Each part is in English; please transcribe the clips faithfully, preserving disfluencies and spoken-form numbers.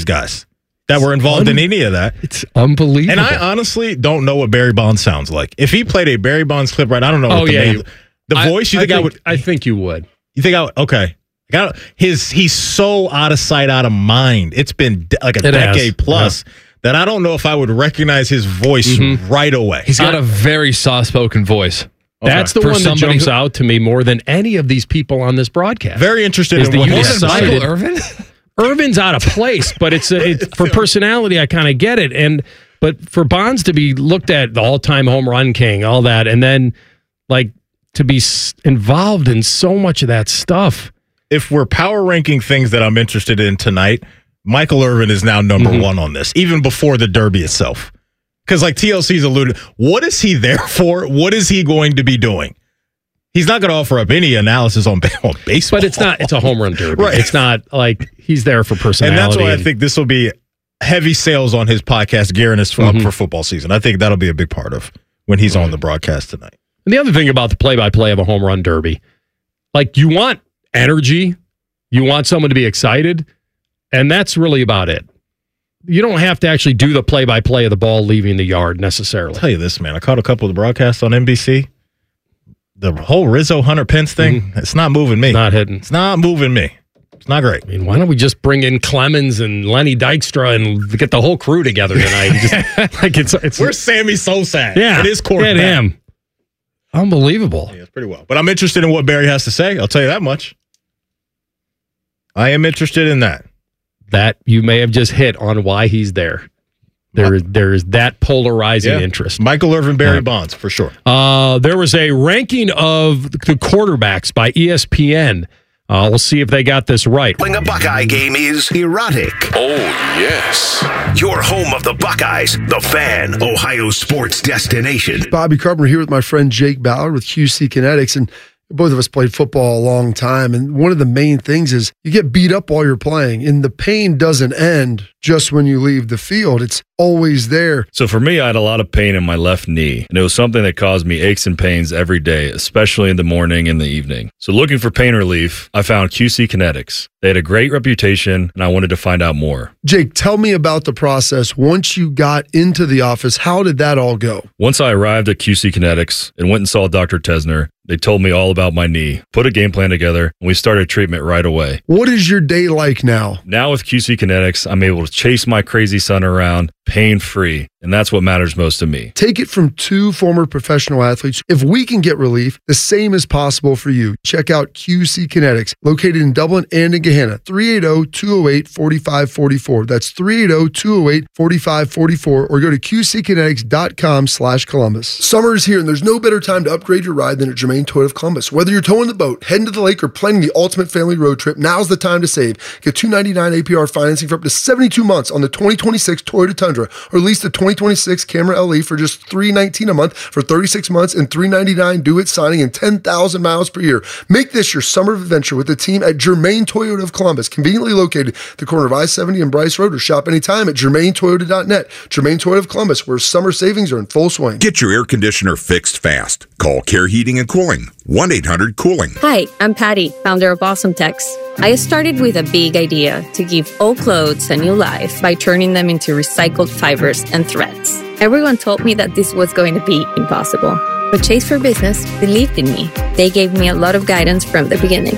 guys that were involved Un- in any of that. It's unbelievable. And I honestly don't know what Barry Bonds sounds like. If he played a Barry Bonds clip right, I don't know oh, what the yeah, name. The I, voice, you I think I, think would? I think you would. You think I would? Okay. His he's so out of sight, out of mind. It's been de- like a it decade has. plus yeah. that I don't know if I would recognize his voice mm-hmm. right away. He's got uh, a very soft-spoken voice. Okay. That's the For one that jumps who, out to me more than any of these people on this broadcast. Very interested is in what you he's decided. Michael Irvin? Irvin's out of place, but it's, a, it's for personality. I kind of get it, and but for Bonds to be looked at the all-time home run king, all that, and then like to be involved in so much of that stuff. If we're power ranking things that I'm interested in tonight, Michael Irvin is now number mm-hmm. one on this, even before the Derby itself. Because like T L C's alluded, what is he there for? What is he going to be doing? He's not going to offer up any analysis on, on baseball. But it's not. It's a home run derby. Right. It's not like he's there for personality. And that's why and, I think this will be heavy sales on his podcast, gearing us mm-hmm. up for football season. I think that'll be a big part of when he's right. on the broadcast tonight. And the other thing about the play-by-play of a home run derby, like you want energy, you want someone to be excited, and that's really about it. You don't have to actually do the play-by-play of the ball leaving the yard necessarily. I'll tell you this, man. I caught a couple of the broadcasts on N B C. The whole Rizzo Hunter Pence thing, mm-hmm. it's not moving me. Not hitting. It's not moving me. It's not great. I mean, why don't we just bring in Clemens and Lenny Dykstra and get the whole crew together tonight? Just, like it's, it's Where's Sammy Sosa? Yeah, it is quarterback. Get him. Unbelievable. Yeah, it's pretty well. But I'm interested in what Barry has to say. I'll tell you that much. I am interested in that. That you may have just hit on why he's there. There is there is that polarizing yeah. interest. Michael Irvin, Barry right. Bonds, for sure. Uh, there was a ranking of the quarterbacks by E S P N. Uh, we'll see if they got this right. A Buckeye game is erotic. Oh, yes. Your home of the Buckeyes, the Fan, Ohio sports destination. Bobby Carpenter here with my friend Jake Ballard with Q C Kinetics, and both of us played football a long time, and one of the main things is you get beat up while you're playing, and the pain doesn't end just when you leave the field. It's always there. So for me, I had a lot of pain in my left knee, and it was something that caused me aches and pains every day, especially in the morning and the evening. So looking for pain relief, I found Q C Kinetics. They had a great reputation, and I wanted to find out more. Jake, tell me about the process. Once you got into the office, how did that all go? Once I arrived at Q C Kinetics and went and saw Doctor Tesner, they told me all about my knee, put a game plan together, and we started treatment right away. What is your day like now? Now with Q C Kinetics, I'm able to chase my crazy son around pain-free, and that's what matters most to me. Take it from two former professional athletes. If we can get relief, the same is possible for you. Check out Q C Kinetics, located in Dublin and in Gahanna. three eight zero, two zero eight, four five four four. That's three eight zero, two zero eight, four five four four, or go to q c kinetics dot com slash Columbus. Summer is here, and there's no better time to upgrade your ride than at Germain Toyota of Columbus. Whether you're towing the boat, heading to the lake, or planning the ultimate family road trip, now's the time to save. Get two ninety-nine A P R financing for up to seventy-two months on the twenty twenty-six Toyota Tundra, or lease the twenty twenty-six Camry L E for just three nineteen a month for thirty-six months and three ninety-nine due at signing and ten thousand miles per year. Make this your summer adventure with the team at Germain Toyota of Columbus, conveniently located at the corner of I seventy and Bryce Road, or shop anytime at germain toyota dot net. Germain Toyota of Columbus, where summer savings are in full swing. Get your air conditioner fixed fast. Call Care Heating and Cooling, one eight hundred cooling. Hi, I'm Patty, founder of Awesome Tex. I started with a big idea to give old clothes a new life by turning them into recycled fibers and threads. Everyone told me that this was going to be impossible, but Chase for Business believed in me. They gave me a lot of guidance from the beginning.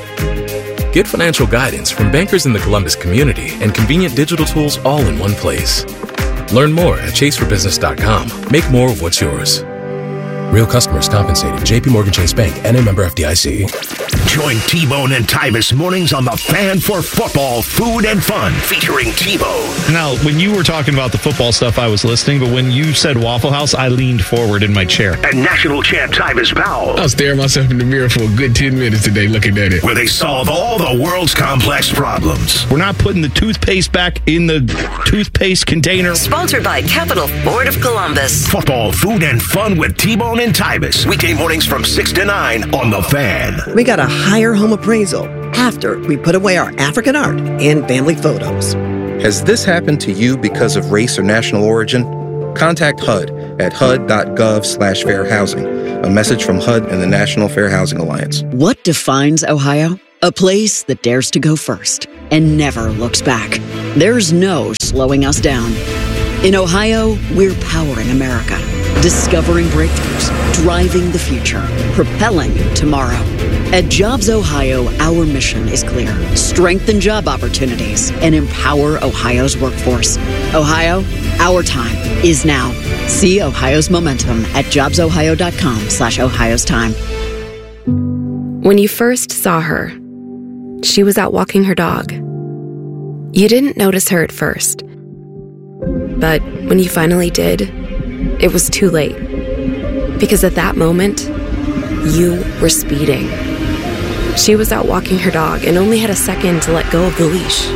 Get financial guidance from bankers in the Columbus community and convenient digital tools all in one place. Learn more at chase for business dot com. Make more of what's yours. Real customers compensated. J P Morgan Chase Bank, N A member F D I C. Join T-Bone and Tyvis mornings on the Fan for football, food, and fun, featuring T-Bone. Now, when you were talking about the football stuff, I was listening, but when you said Waffle House, I leaned forward in my chair. And national champ Tyvis Powell. I was staring myself in the mirror for a good ten minutes today looking at it. Where they solve all the world's complex problems. We're not putting the toothpaste back in the toothpaste container. Sponsored by Capital Ford of Columbus. Football, food, and fun with T-Bone and Tyvis. Weekday mornings from six to nine on The Fan. We got a higher home appraisal after we put away our African art and family photos. Has this happened to you because of race or national origin? Contact H U D at H U D dot gov slash fair housing. A message from H U D and the National Fair Housing Alliance. What defines Ohio? A place that dares to go first and never looks back. There's no slowing us down. In Ohio, we're powering America, discovering breakthroughs, driving the future, propelling tomorrow. At Jobs Ohio, our mission is clear. Strengthen job opportunities and empower Ohio's workforce. Ohio, our time is now. See Ohio's momentum at jobsohio.com slash Ohio's time. When you first saw her, she was out walking her dog. You didn't notice her at first. But when you finally did, it was too late. Because at that moment, you were speeding. She was out walking her dog and only had a second to let go of the leash.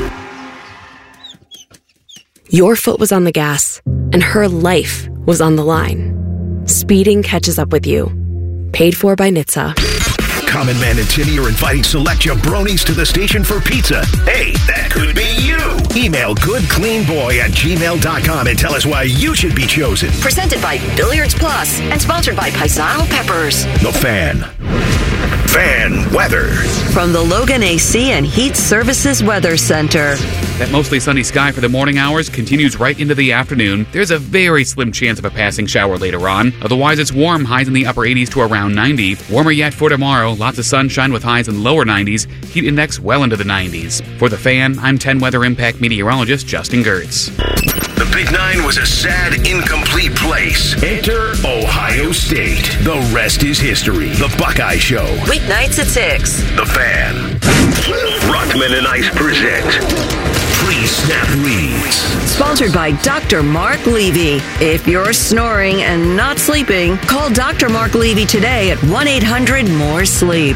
Your foot was on the gas, and her life was on the line. Speeding catches up with you. Paid for by N H T S A. Common Man and Tinny are inviting select jabronis to the station for pizza. Hey, that could be you. Email goodcleanboy at gmail dot com and tell us why you should be chosen. Presented by Billiards Plus and sponsored by Paisano Peppers. The Fan. Fan weather. From the Logan A C and Heat Services Weather Center. That mostly sunny sky for the morning hours continues right into the afternoon. There's a very slim chance of a passing shower later on. Otherwise, it's warm, highs in the upper eighties to around ninety. Warmer yet for tomorrow. Lots of sunshine with highs in lower nineties. Heat index well into the nineties. For The Fan, I'm ten Weather Impact meteorologist Justin Gertz. The Big Nine was a sad, incomplete place. Enter Ohio State. The rest is history. The Buckeye Show. Weeknights at six. The Fan. Rockman and Ice present Pre-Snap Reads. Sponsored by Doctor Mark Levy. If you're snoring and not sleeping, call Doctor Mark Levy today at one eight hundred more sleep.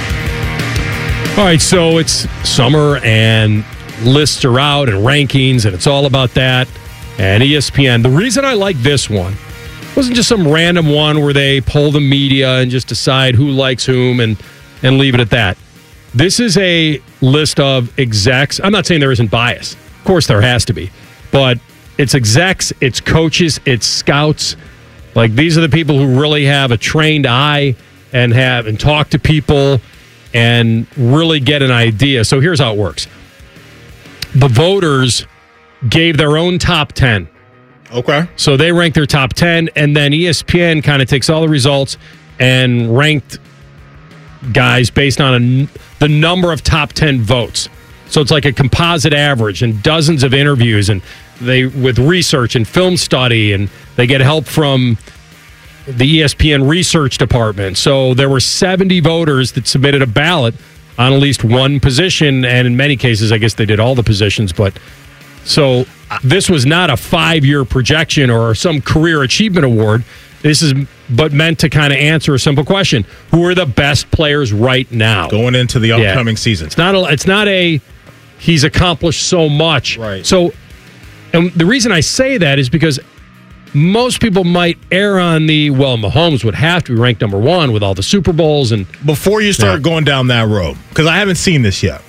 All right, so it's summer and lists are out and rankings, and it's all about that. And E S P N. The reason I like this one wasn't just some random one where they poll the media and just decide who likes whom and, and leave it at that. This is a list of execs. I'm not saying there isn't bias. Of course there has to be. But it's execs, it's coaches, it's scouts. Like, these are the people who really have a trained eye and have and talk to people and really get an idea. So here's how it works. The voters gave their own top ten. Okay. So they ranked their top ten, and then E S P N kind of takes all the results and ranked guys based on a, the number of top ten votes. So it's like a composite average and dozens of interviews, and they with research and film study, and they get help from the E S P N research department. So there were seventy voters that submitted a ballot on at least one position, and in many cases, I guess they did all the positions. But so this was not a five-year projection or some career achievement award. This is but meant to kind of answer a simple question: who are the best players right now going into the upcoming yeah. season? It's not a. It's not a. He's accomplished so much. Right. So, and the reason I say that is because most people might err on the, well, Mahomes would have to be ranked number one with all the Super Bowls. And before you start yeah. going down that road, because I haven't seen this yet,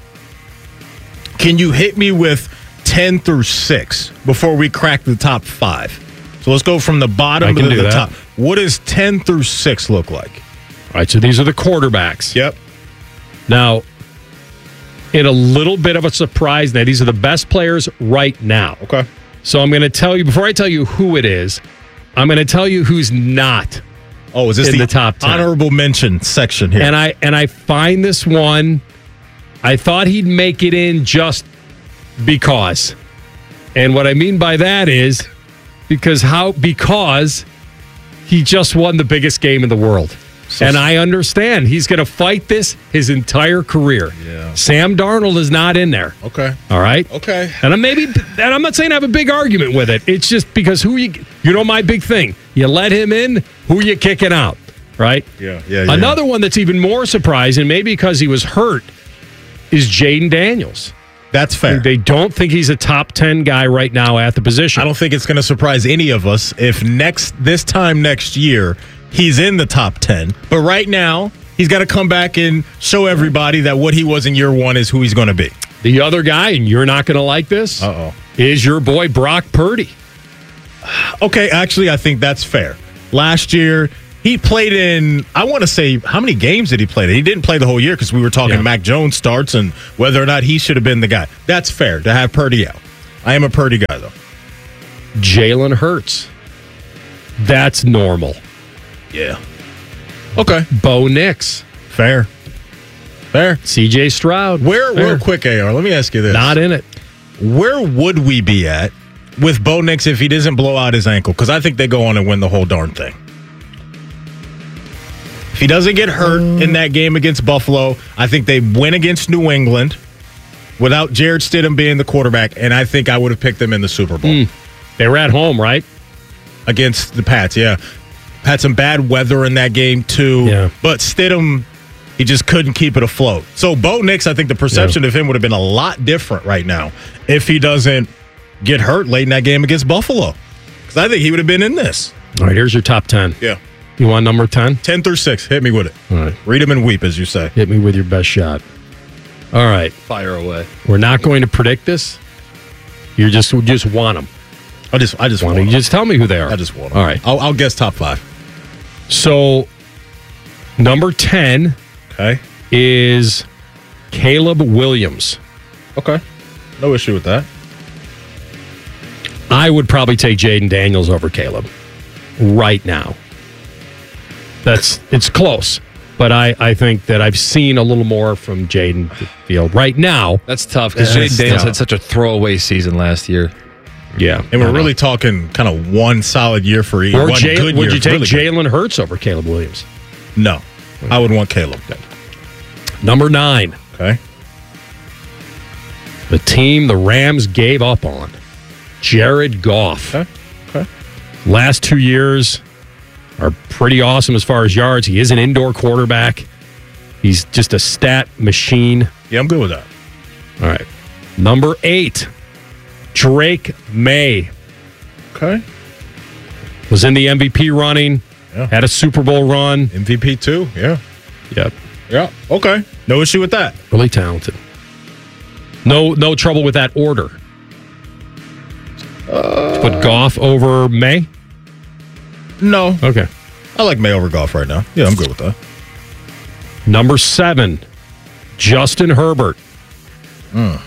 can you hit me with ten through six before we crack the top five? So let's go from the bottom to the that. top. What does ten through six look like? All right, so these are the quarterbacks. Yep. Now, in a little bit of a surprise, now these are the best players right now. Okay. So I'm going to tell you, before I tell you who it is, I'm going to tell you who's not. Oh, is this in the, the top ten? Honorable mention section here? And I and I find this one, I thought he'd make it in just because. And what I mean by that is because how because he just won the biggest game in the world. So, and I understand he's going to fight this his entire career. Yeah. Sam Darnold is not in there. Okay. All right. Okay. And I'm maybe, and I'm not saying I have a big argument with it. It's just because who you, you know, my big thing. You let him in, who you kicking out, right? Yeah. Yeah. yeah. Another one that's even more surprising, maybe because he was hurt, is Jaden Daniels. That's fair. They don't think he's a top ten guy right now at the position. I don't think it's going to surprise any of us if next this time next year he's in the top ten. But right now, he's got to come back and show everybody that what he was in year one is who he's going to be. The other guy, and you're not going to like this, Uh-oh. is your boy Brock Purdy. Okay, actually, I think that's fair. Last year, he played in, I want to say, how many games did he play? He didn't play the whole year because we were talking yeah. Mac Jones starts and whether or not he should have been the guy. That's fair to have Purdy out. I am a Purdy guy, though. Jalen Hurts. That's normal. Yeah. Okay. Bo Nix. Fair. Fair. C J Stroud. Where, Fair. real quick, A R, let me ask you this. Not in it. Where would we be at with Bo Nix if he doesn't blow out his ankle? Because I think they go on and win the whole darn thing. If he doesn't get hurt in that game against Buffalo, I think they win against New England without Jared Stidham being the quarterback, and I think I would have picked them in the Super Bowl. Mm. They were at home, right? Against the Pats, yeah. Had some bad weather in that game, too. Yeah. But Stidham, he just couldn't keep it afloat. So Bo Nix, I think the perception Yeah. of him would have been a lot different right now if he doesn't get hurt late in that game against Buffalo. Because I think he would have been in this. All right, here's your top ten. Yeah. You want number ten? ten through six. Hit me with it. All right. Read them and weep, as you say. Hit me with your best shot. All right. Fire away. We're not going to predict this. You're just you just want them. I just I just want want them. them. Just tell me who they are. I just want them. All right. I'll, I'll guess top five. So, number ten Okay. is Caleb Williams. Okay. No issue with that. I would probably take Jaden Daniels over Caleb right now. That's it's close, but I, I think that I've seen a little more from Jaden Field right now. That's tough because That's Jaden Daniels tough. had such a throwaway season last year. Yeah, And we're I know. really talking kind of one solid year for each. Or one Jay, good would year. you take Really good. Jalen Hurts over Caleb Williams? No. I would want Caleb. Number nine, Okay. the team the Rams gave up on, Jared Goff. Okay. Okay. Last two years are pretty awesome as far as yards. He is an indoor quarterback. He's just a stat machine. Yeah, I'm good with that. All right. Number eight, Drake May. Okay. Was in the M V P running. Yeah. Had a Super Bowl run. M V P too. Yeah. Yep. Yeah. Okay. No issue with that. Really talented. No no trouble with that order. Uh, Put Goff over May? No. Okay. I like May over Goff right now. Yeah, I'm good with that. Number seven, Justin Herbert. Mm.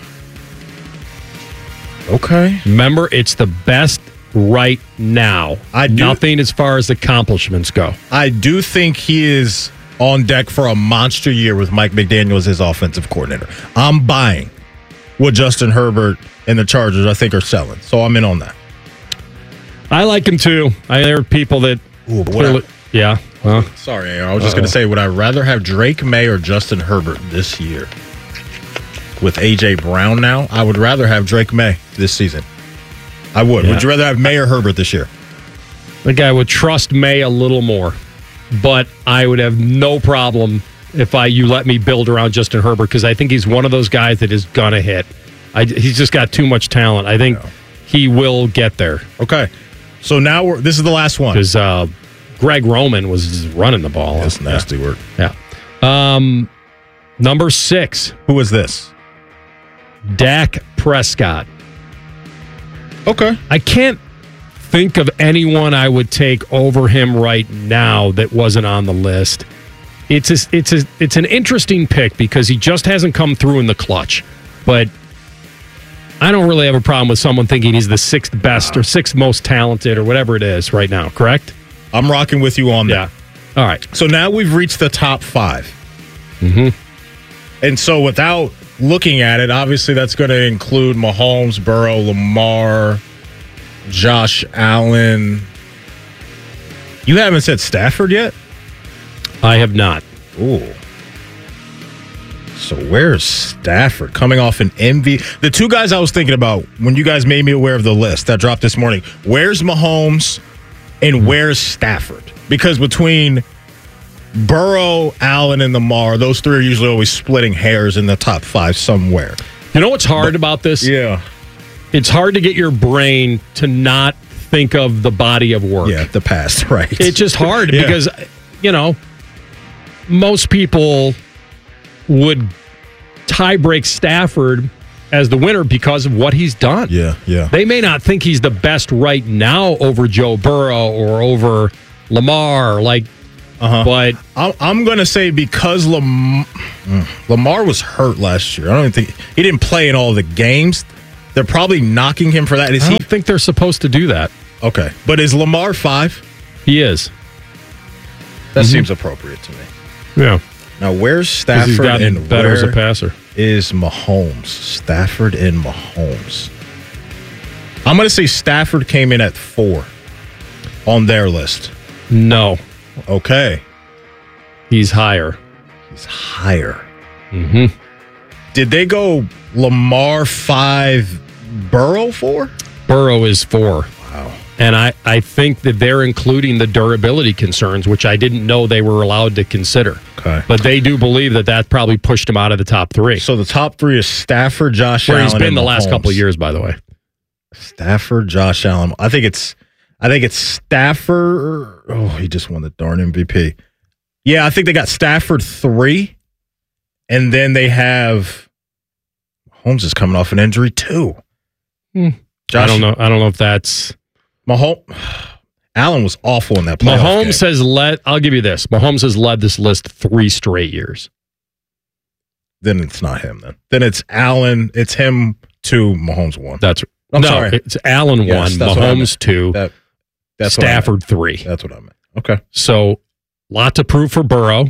Okay. Remember, it's the best right now. I do- Nothing as far as accomplishments go. I do think he is on deck for a monster year with Mike McDaniel as his offensive coordinator. I'm buying what Justin Herbert and the Chargers, I think, are selling. So I'm in on that. I like him too. I there are people that Ooh, but clearly, what yeah. Well, Sorry, Aaron. I was just Uh-oh. going to say, would I rather have Drake May or Justin Herbert this year? With A J Brown now, I would rather have Drake May this season. I would. Yeah. Would you rather have May or Herbert this year? I think I would trust May a little more, but I would have no problem if I you let me build around Justin Herbert because I think he's one of those guys that is gonna hit. I, he's just got too much talent. I think he will get there. Okay. So now we're. This is the last one. Because uh, Greg Roman was just running the ball. That's nasty work. Yeah. Um, number six. Who is this? Dak Prescott. Okay. I can't think of anyone I would take over him right now that wasn't on the list. It's a, it's a, it's an interesting pick because he just hasn't come through in the clutch. But I don't really have a problem with someone thinking he's the sixth best or sixth most talented or whatever it is right now, correct? I'm rocking with you on that. All right. So now we've reached the top five. Mm-hmm. And so without looking at it, obviously that's going to include Mahomes, Burrow, Lamar, Josh Allen. You haven't said Stafford yet? I have not. Ooh. So where's Stafford coming off an M V P? The two guys I was thinking about when you guys made me aware of the list that dropped this morning, where's Mahomes and where's Stafford? Because between Burrow, Allen, and Lamar, those three are usually always splitting hairs in the top five somewhere. You know what's hard about this? Yeah. It's hard to get your brain to not think of the body of work. Yeah, the past, right. It's just hard Yeah. because, you know, most people would tie break Stafford as the winner because of what he's done. Yeah, yeah. They may not think he's the best right now over Joe Burrow or over Lamar, like, Uh-huh. but I'm, I'm going to say because Lam- mm, Lamar was hurt last year. I don't even think he didn't play in all the games. They're probably knocking him for that. Is I he? don't think they're supposed to do that. Okay. But is Lamar five? He is. That Mhm. seems appropriate to me. Yeah. Now, where's 'Cause Stafford he's gotten and better where as a passer. is Mahomes? Stafford and Mahomes. I'm going to say Stafford came in at four on their list. No. Okay. He's higher. He's higher. Mm-hmm. Did they go Lamar five, Burrow four? Burrow is four. Wow. And I, I think that they're including the durability concerns, which I didn't know they were allowed to consider. Okay. But they do believe that that probably pushed him out of the top three. So the top three is Stafford, Josh Where Allen, he's been and the last Mahomes. couple of years, by the way. Stafford, Josh Allen. I think it's I think it's Stafford. Oh, he just won the darn M V P. Yeah, I think they got Stafford three, and then they have Mahomes is coming off an injury too. Hmm. Josh, I don't know. I don't know if that's Mahomes. Allen was awful in that playoff Mahomes game. has led. I'll give you this. Mahomes has led this list three straight years. Then it's not him. Then then it's Allen. It's him two. Mahomes one. That's I'm no. sorry. It's Allen Yes, one. that's what I Mahomes meant. two. That, that's what I meant. Stafford three. That's what I meant. Okay. So, lot to prove for Burrow.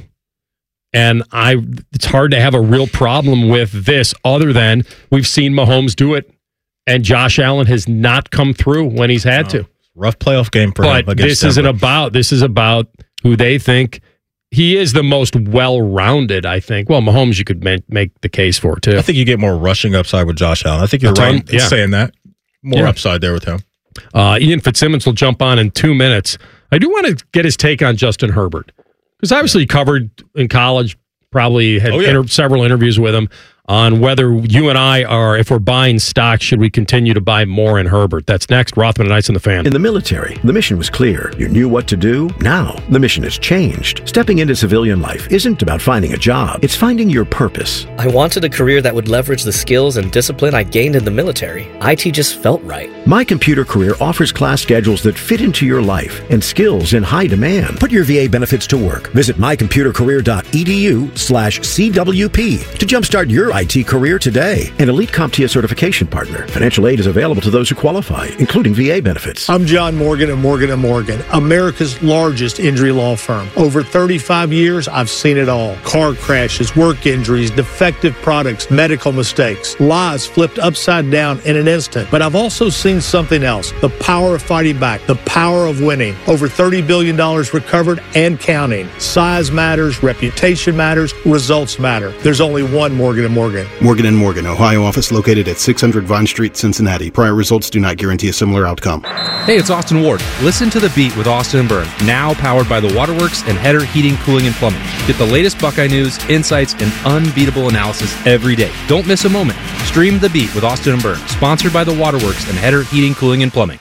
And I, it's hard to have a real problem with this other than we've seen Mahomes do it, and Josh Allen has not come through when he's had to. Rough playoff game for him But against this isn't Denver. about, this is about who they think he is the most well-rounded, I think. Well, Mahomes you could make, make the case for, too. I think you get more rushing upside with Josh Allen. I think you're A ton, right in yeah. saying that. More Yeah. upside there with him. Uh, Ian Fitzsimmons will jump on in two minutes. I do want to get his take on Justin Herbert because obviously he covered in college, probably had Oh, yeah. inter- several interviews with him on whether you and I are, if we're buying stock, should we continue to buy more in Herbert? That's next. Rothman and Ice in the Fan. In the military, the mission was clear. You knew what to do. Now, the mission has changed. Stepping into civilian life isn't about finding a job. It's finding your purpose. I wanted a career that would leverage the skills and discipline I gained in the military. I T just felt right. My Computer Career offers class schedules that fit into your life and skills in high demand. Put your V A benefits to work. Visit mycomputercareer.edu slash CWP to jumpstart your I T career today. An Elite CompTIA certification partner. Financial aid is available to those who qualify, including V A benefits. I'm John Morgan of Morgan and Morgan, America's largest injury law firm. Over thirty-five years, I've seen it all. Car crashes, work injuries, defective products, medical mistakes, lives flipped upside down in an instant. But I've also seen something else, the power of fighting back, the power of winning. Over thirty billion dollars recovered and counting. Size matters, reputation matters, results matter. There's only one Morgan and Morgan. Morgan and Morgan, Ohio office located at six hundred Vine Street, Cincinnati. Prior results do not guarantee a similar outcome. Hey, it's Austin Ward. Listen to The Beat with Austin and Byrne, now powered by the Waterworks and Header Heating, Cooling, and Plumbing. Get the latest Buckeye news, insights, and unbeatable analysis every day. Don't miss a moment. Stream The Beat with Austin and Byrne, sponsored by the Waterworks and Header Heating, Cooling, and Plumbing.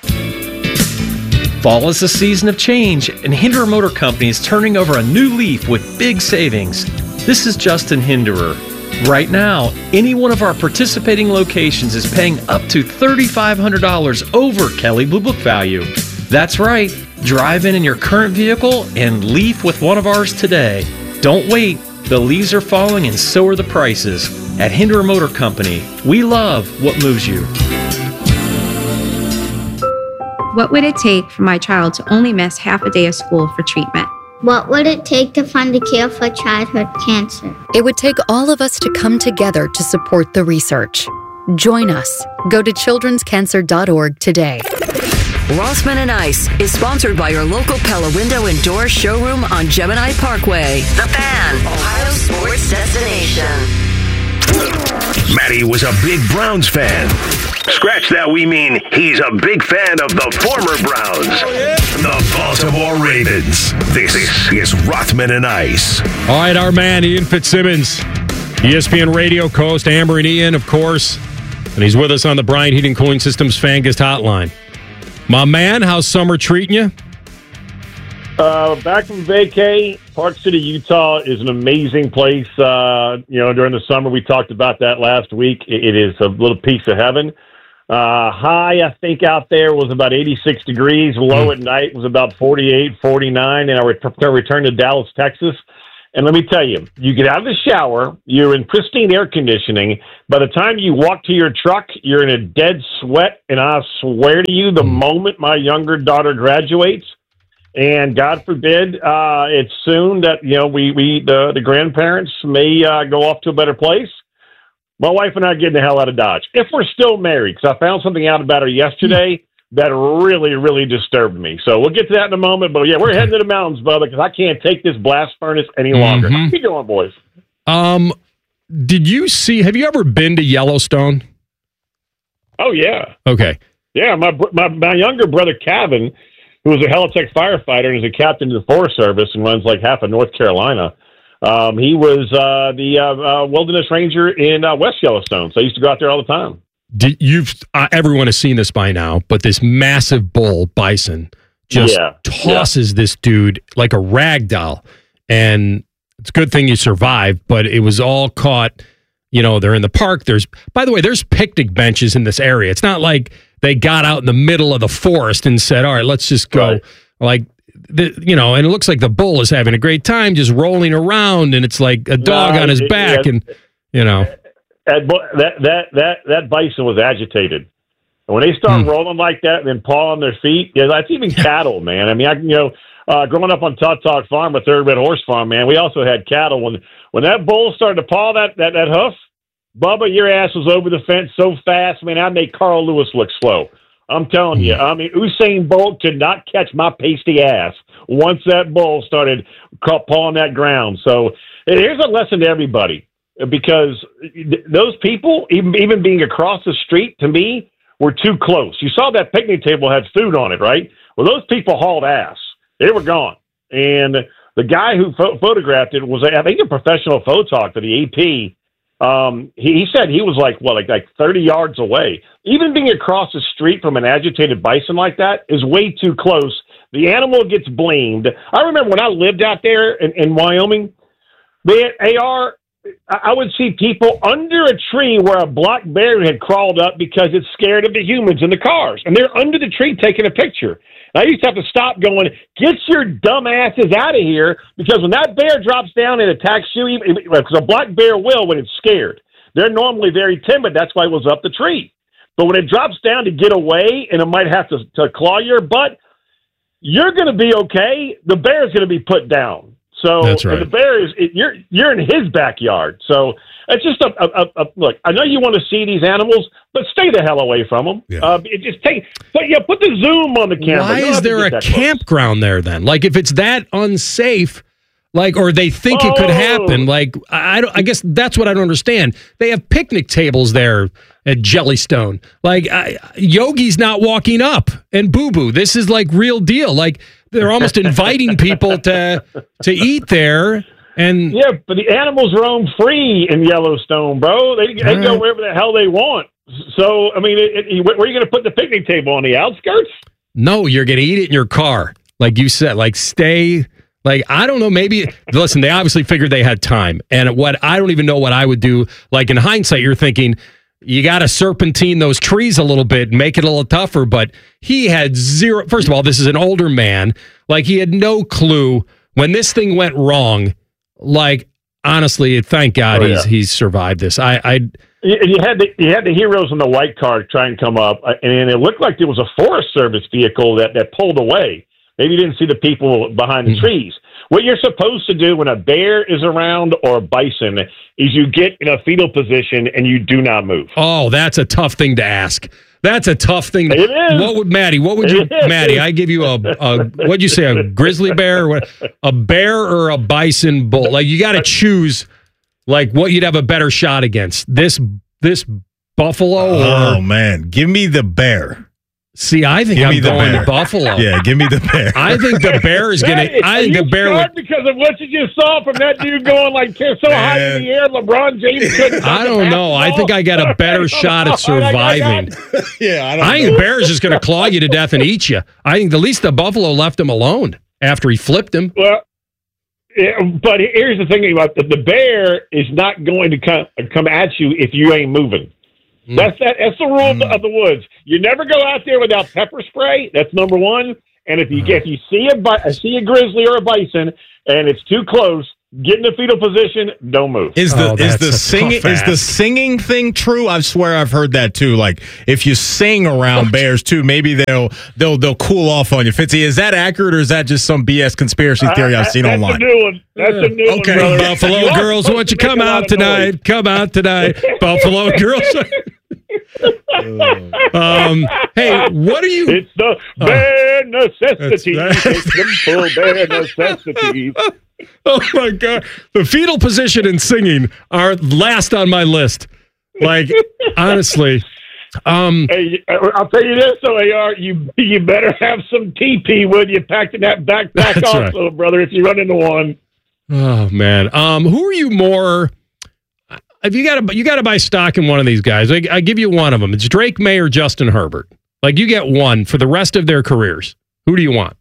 Fall is a season of change, and Hinderer Motor Company is turning over a new leaf with big savings. This is Justin Hinderer. Right now, any one of our participating locations is paying up to three thousand five hundred dollars over Kelley Blue Book value. That's right. Drive in in your current vehicle and leaf with one of ours today. Don't wait. The leaves are falling and so are the prices. At Hinderer Motor Company, we love what moves you. What would it take for my child to only miss half a day of school for treatment? What would it take to find a cure for childhood cancer? It would take all of us to come together to support the research. Join us. Go to children's cancer dot org today. Rothman and Ice is sponsored by your local Pella Window and Door showroom on Gemini Parkway. The Fan, Ohio sports destination. Matty was a big Browns fan. Scratch that, we mean he's a big fan of the former Browns. The Baltimore Ravens. This is Rothman and Ice. All right, our man, Ian Fitzsimmons, E S P N radio host, Amber and Ian, of course. And he's with us on the Bryant Heating Cooling Systems Fan Guest Hotline. My man, how's summer treating you? Uh, back from vacay, Park City, Utah is an amazing place. Uh, you know, during the summer, we talked about that last week. It, it is a little piece of heaven. Uh, high, I think, out there was about eighty-six degrees. Low mm. at night was about forty-eight, forty-nine. And I ret- returned to Dallas, Texas. And let me tell you, you get out of the shower, you're in pristine air conditioning. By the time you walk to your truck, you're in a dead sweat. And I swear to you, the moment my younger daughter graduates, and God forbid, uh, it's soon that, you know, we, we the, the grandparents may uh, go off to a better place. My wife and I are getting the hell out of Dodge. If we're still married, because I found something out about her yesterday that really, really disturbed me. So we'll get to that in a moment. But, yeah, we're heading to the mountains, brother, because I can't take this blast furnace any longer. Mm-hmm. Keep going, boys. Um, did you see, have you ever been to Yellowstone? Oh, yeah. Okay. Yeah, my my, my younger brother, Kevin, who was a Helitech firefighter and is a captain in the Forest Service and runs like half of North Carolina. Um, he was uh, the uh, uh, wilderness ranger in uh, West Yellowstone, so I used to go out there all the time. Did, you've uh, everyone has seen this by now, but this massive bull bison just Yeah. tosses this dude like a rag doll, and it's a good thing you survived. But it was all caught. You know, they're in the park. There's, by the way, there's picnic benches in this area. It's not like they got out in the middle of the forest and said, "All right, let's just go." Right. Like, the, you know, and it looks like the bull is having a great time, just rolling around, and it's like a dog No, on his it- back, it- and you know. That bo- that that that that bison was agitated. And when they start rolling like that and then pawing their feet, yeah, that's even cattle, man. I mean, I you know, uh, growing up on Tautog Farm, a Thoroughbred horse farm, man, we also had cattle. When when that bull started to paw that that that hoof, Bubba, your ass was over the fence so fast, man. I made Carl Lewis look slow. I'm telling you. I mean, Usain Bolt could not catch my pasty ass once that bull started ca- pawing that ground. So here's a lesson to everybody. Because those people, even even being across the street, to me, were too close. You saw that picnic table had food on it, right? Well, those people hauled ass. They were gone. And the guy who pho- photographed it was, I think, a professional photog for the A P. Um, he, he said he was like, what, like, like thirty yards away. Even being across the street from an agitated bison like that is way too close. The animal gets blamed. I remember when I lived out there in, in Wyoming, they, they are... I would see people under a tree where a black bear had crawled up because it's scared of the humans in the cars. And they're under the tree taking a picture. And I used to have to stop going, get your dumb asses out of here, because when that bear drops down and attacks you, because a black bear will when it's scared. They're normally very timid. That's why it was up the tree. But when it drops down to get away and it might have to, to claw your butt, you're going to be okay. The bear's going to be put down. So That's right. and the bear is it, you're you're in his backyard. So it's just a, a, a, a look. I know you want to see these animals, but stay the hell away from them. Yeah. Uh, it just take, but yeah, put the zoom on the camera. Why You don't is have to there get a that close. campground there then? Like, if it's that unsafe, like, or they think it could Oh. happen, like, I, I don't. I guess that's what I don't understand. They have picnic tables there at Jellystone. Like, I, Yogi's not walking up, and Boo Boo. This is like real deal. Like, they're almost inviting people to to eat there. And Yeah, but the animals roam free in Yellowstone, bro. They they All go right. wherever the hell they want. So I mean, it, it, where are you going to put the picnic table, on the outskirts? no, you're gonna eat it in your car, like you said. Like, stay. Like, I don't know, maybe, listen, they obviously figured they had time. And what, I don't even know what I would do. Like, in hindsight, you're thinking, you got to serpentine those trees a little bit and make it a little tougher. But he had zero, first of all, this is an older man. Like, he had no clue when this thing went wrong. Like, honestly, thank God Oh, he's yeah. he's survived this. I, I You you had the you had the heroes in the white car try and come up, uh, and it looked like there was a Forest Service vehicle that, that pulled away. Maybe you didn't see the people behind the trees. What you're supposed to do when a bear is around or a bison is you get in a fetal position and you do not move. Oh, that's a tough thing to ask. That's a tough thing. To, It is. What would Maddie? What would you, It is. Maddie? I give you a, a what'd you say? A grizzly bear? Or what? A bear or a bison bull? Like, you got to choose, like, what you'd have a better shot against. This this buffalo or Oh man, give me the bear. see? I think Give I'm me the going bear. buffalo. Yeah, give me the bear. I think the bear is gonna. Hey, I are think the you bear scared would. because of what you just saw from that dude going like so high Man. in the air. LeBron James couldn't. I don't know. I think I got a better shot at surviving. yeah, I don't I think know. the bear is just going to claw you to death and eat you. I think the least the buffalo left him alone after he flipped him. Well, yeah, but here's the thing about the, the bear is not going to come come at you if you ain't moving. Mm. That's that. That's the rule mm. of the woods. You never go out there without pepper spray. That's number one. And if you get if you see a bi- see a grizzly or a bison and it's too close, get in the fetal position, don't move. Is the Oh, is the that's a singing tough is the ask. singing thing true? I swear I've heard that too. Like if you sing around bears too, maybe they'll they'll they'll cool off on you. Fitzy, is that accurate or is that just some B S conspiracy theory I've seen That's online? a new one. That's a new Okay. one, brother. Buffalo You are girls, supposed won't you to make come a lot out of tonight? noise. Come out tonight, Buffalo girls. um, hey, what are you? It's the Oh. bare necessities. That's- It's simple bare necessities. Oh my God, the fetal position and singing are last on my list. Like honestly, um, Hey, I'll tell you this, though, A R, you you better have some T P with you packed in that backpack That's also, right. brother, if you run into one. oh man, um, who are you more? If you got to, you got to buy stock in one of these guys. I, I give you one of them. It's Drake May or Justin Herbert. Like you get one for the rest of their careers. Who do you want?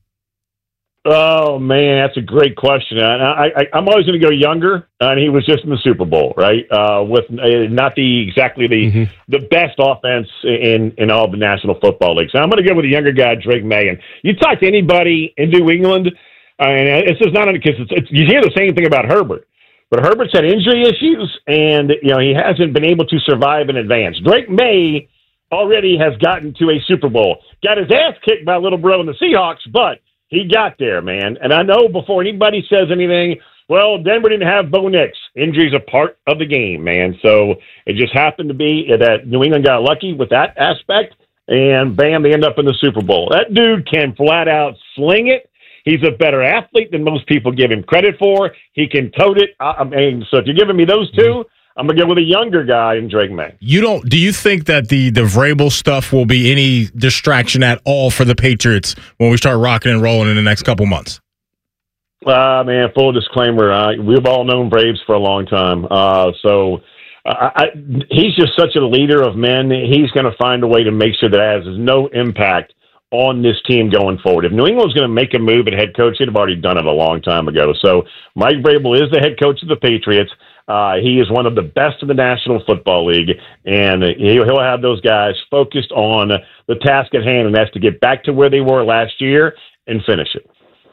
Oh, man, that's a great question. And I, I, I'm always going to go younger, and he was just in the Super Bowl, right? Uh, with uh, not the exactly the Mm-hmm. the best offense in, in all the National Football League. So I'm going to go with a younger guy, Drake May. And you talk to anybody in New England, uh, and it's just not because it's, it's, you hear the same thing about Herbert. But Herbert's had injury issues, and you know he hasn't been able to survive in advance. Drake May already has gotten to a Super Bowl, got his ass kicked by little bro in the Seahawks, but he got there, man. And I know before anybody says anything, well, Denver didn't have Bo Nix. Injuries are part of the game, man. So it just happened to be that New England got lucky with that aspect, and bam, they end up in the Super Bowl. That dude can flat out sling it. He's a better athlete than most people give him credit for. He can tote it. I I mean, so if you're giving me those two, I'm going to go with a younger guy in Drake May. You don't? Do you think that the the Vrabel stuff will be any distraction at all for the Patriots when we start rocking and rolling in the next couple months? Uh, man, full disclaimer, uh, we've all known Braves for a long time. Uh, so uh, I, he's just such a leader of men. He's going to find a way to make sure that it has no impact on this team going forward. If New England's going to make a move at head coach, they'd have already done it a long time ago. So Mike Vrabel is the head coach of the Patriots. Uh, he is one of the best in the National Football League, and he'll, he'll have those guys focused on the task at hand, and that's to get back to where they were last year and finish it.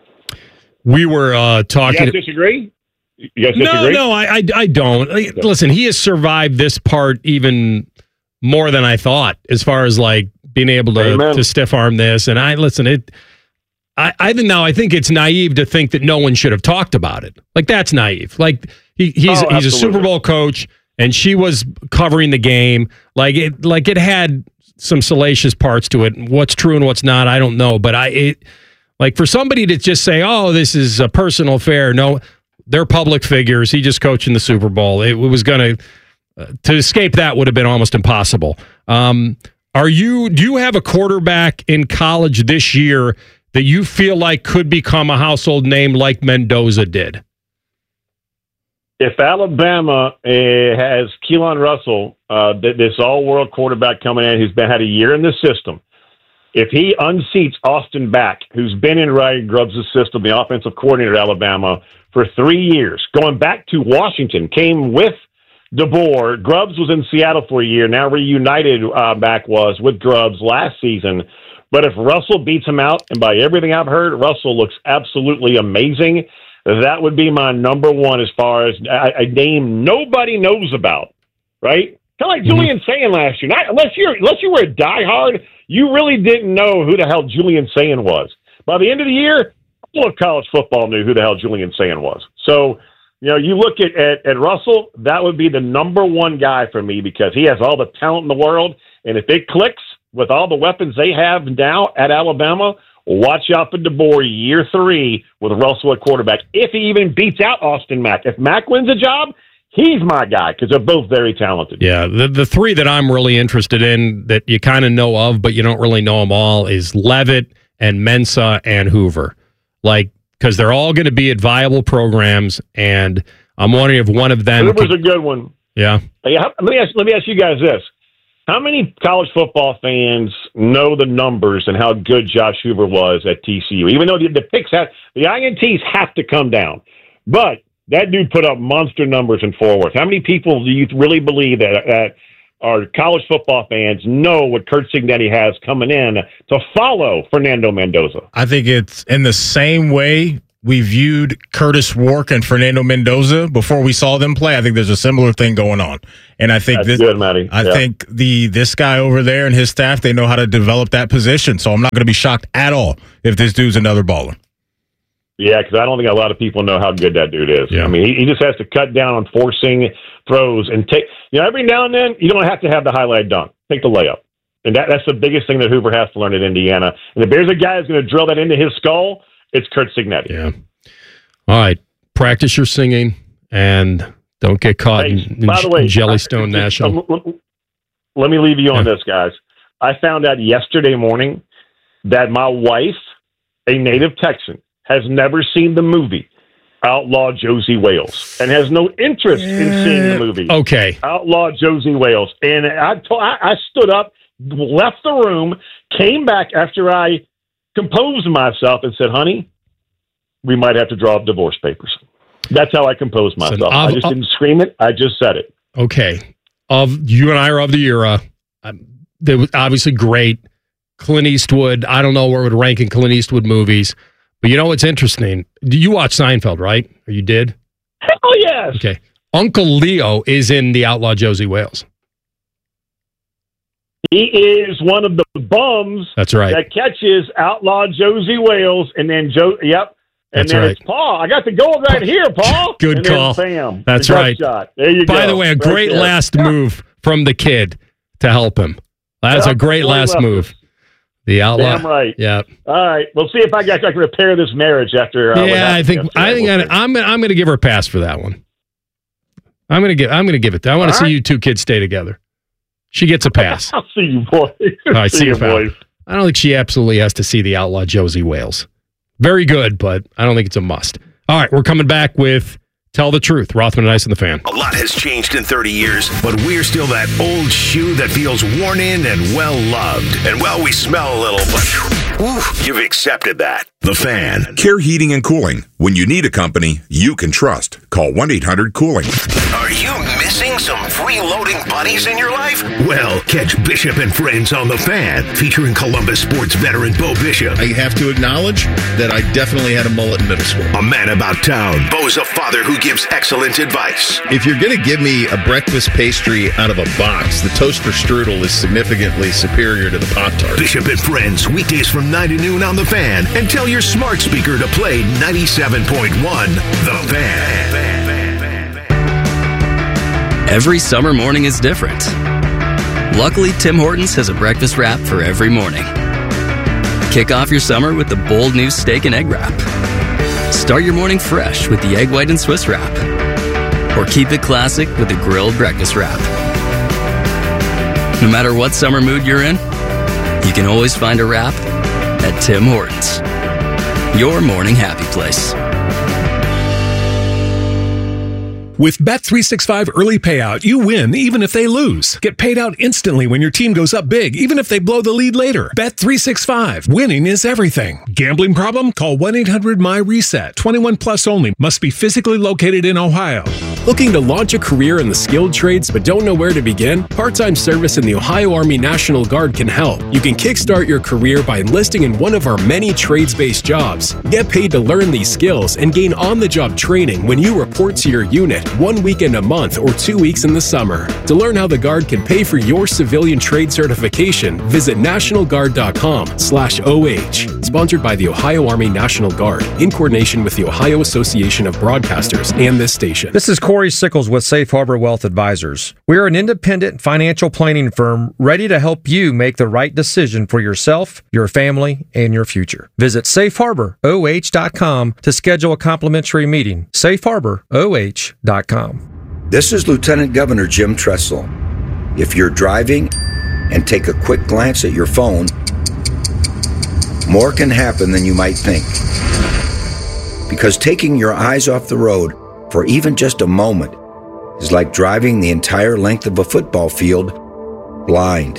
We were uh, talking. You guys disagree? You guys No, disagree? no, I, I, I don't. Like, listen, he has survived this part even more than I thought, as far as like being able to, Amen. to stiff arm this. And I listen, it. I, I think now I think it's naive to think that no one should have talked about it. Like that's naive. Like he, he's Oh, he's a absolutely. Super Bowl coach, and she was covering the game. Like it, like it had some salacious parts to it. What's true and what's not, I don't know. But I, it, like for somebody to just say, "Oh, this is a personal affair," no, they're public figures. He just coached in the Super Bowl. It was going to uh, to escape that would have been almost impossible. Um, are you? Do you have a quarterback in college this year that you feel like could become a household name like Mendoza did? If Alabama uh, has Keelan Russell, uh, th- this all-world quarterback coming in who's been had a year in the system, if he unseats Austin Back, who's been in Ryan Grubbs' system, the offensive coordinator at Alabama, for three years, going back to Washington, came with DeBoer. Grubbs was in Seattle for a year. Now reunited, uh, Back was with Grubbs last season. But if Russell beats him out, and by everything I've heard, Russell looks absolutely amazing, that would be my number one as far as a, a name nobody knows about, right? Kind of like Mm-hmm. Julian Saying last year. Not, unless you're unless you were a diehard, you really didn't know who the hell Julian Saying was. By the end of the year, all of college football knew who the hell Julian Saying was. So, you know, you look at, at, at Russell, that would be the number one guy for me because he has all the talent in the world, and if it clicks with all the weapons they have now at Alabama, watch out for DeBoer year three with Russell at quarterback. If he even beats out Austin Mack. If Mack wins a job, he's my guy because they're both very talented. Yeah, the the three that I'm really interested in that you kind of know of, but you don't really know them all, is Levitt and Mensa and Hoover. Like, because they're all going to be at viable programs, and I'm wondering if one of them. Hoover's could- a good one. yeah. Hey, how- let me ask. Let me ask you guys this: how many college football fans know the numbers and how good Josh Hoover was at T C U? Even though the, the picks have the I N Ts have to come down, but that dude put up monster numbers in Fort Worth. How many people do you really believe that that our college football fans know what Kurt Cignetti has coming in to follow Fernando Mendoza? I think it's in the same way we viewed Curtis Wark and Fernando Mendoza before we saw them play. I think there's a similar thing going on. And I think That's this good, Matty. I Yeah. think the this guy over there and his staff, they know how to develop that position. So I'm not going to be shocked at all if this dude's another baller. Yeah, because I don't think a lot of people know how good that dude is. Yeah. I mean, he, he just has to cut down on forcing throws and take, you know, every now and then, you don't have to have the highlight dunk. Take the layup. And that, that's the biggest thing that Hoover has to learn at Indiana. And if there's a guy who's going to drill that into his skull, it's Kurt Cignetti. Yeah. All right. Practice your singing and don't get caught Hey, in, in, by the way, in Jellystone I- National. uh, Let me leave you on Yeah. this, guys. I found out yesterday morning that my wife, a native Texan, has never seen the movie Outlaw Josie Wales and has no interest in seeing the movie. Okay. Outlaw Josie Wales. And I, told, I, I stood up, left the room, came back after I composed myself and said, honey, we might have to draw up divorce papers. That's how I composed myself. So, I just I'll- didn't scream it. I just said it. Okay. Of you and I are of the era. Um, they was obviously great. Clint Eastwood. I don't know where it would rank in Clint Eastwood movies, but you know what's interesting? Do you watch Seinfeld, right? Or you did? Hell yes. Okay. Uncle Leo is in the Outlaw Josie Wales. He is one of the bums. That's right. That catches Outlaw Josie Wales, and then Joe. Yep. And That's then right. it's Paul. I got the goal right here, Paul. Good and then call. Bam. That's The gut right. Shot. There you go. By the way, a Right great there. last move from the kid to help him. That's Yeah, a great really last left move. The Outlaw. Damn right. Yeah. All right. We'll see if I, got, I can repair this marriage after. Uh, what Yeah, I happened think yesterday. I think We'll I, see. I'm gonna, I'm going to give her a pass for that one. I'm going to give I'm going to give it. To, I want to All see right. you two kids stay together. She gets a pass. I'll see you, boys. All right, see, see you, you, pal. boys. I don't think she absolutely has to see the Outlaw Josie Wales. Very good, but I don't think it's a must. All right, we're coming back with Tell the Truth. Rothman and Ice and the Fan. A lot has changed in thirty years, but we're still that old shoe that feels worn in and well loved. And well, we smell a little, but whew, you've accepted that. The Fan. Care Heating and Cooling. When you need a company you can trust, call one eight hundred cooling. Are you missing some freeloading buddies in your life? Well, catch Bishop and Friends on The Fan, featuring Columbus sports veteran Bo Bishop. I have to acknowledge that I definitely had a mullet in middle school. A man about town. Bo's a father who gives excellent advice. If you're going to give me a breakfast pastry out of a box, the toaster strudel is significantly superior to the Pop-Tart. Bishop and Friends, weekdays from nine to noon on The Fan. And tell your smart speaker to play ninety-seven point one The Fan. Every summer morning is different. Luckily, Tim Hortons has a breakfast wrap for every morning. Kick off your summer with the bold new steak and egg wrap. Start your morning fresh with the egg white and Swiss wrap. Or keep it classic with the grilled breakfast wrap. No matter what summer mood you're in, you can always find a wrap at Tim Hortons. Your morning happy place. With Bet three sixty-five Early Payout, you win even if they lose. Get paid out instantly when your team goes up big, even if they blow the lead later. Bet three sixty-five. Winning is everything. Gambling problem? Call one eight hundred my reset. twenty-one plus only. Must be physically located in Ohio. Looking to launch a career in the skilled trades but don't know where to begin? Part-time service in the Ohio Army National Guard can help. You can kickstart your career by enlisting in one of our many trades-based jobs. Get paid to learn these skills and gain on-the-job training when you report to your unit, one weekend a month or two weeks in the summer. To learn how the Guard can pay for your civilian trade certification, visit national guard dot com slash O H. Sponsored by the Ohio Army National Guard, in coordination with the Ohio Association of Broadcasters and this station. This is Corey Sickles with Safe Harbor Wealth Advisors. We are an independent financial planning firm ready to help you make the right decision for yourself, your family, and your future. Visit safe harbor O H dot com to schedule a complimentary meeting. safe harbor O H dot com. This is Lieutenant Governor Jim Tressel. If you're driving and take a quick glance at your phone, more can happen than you might think. Because taking your eyes off the road for even just a moment is like driving the entire length of a football field blind.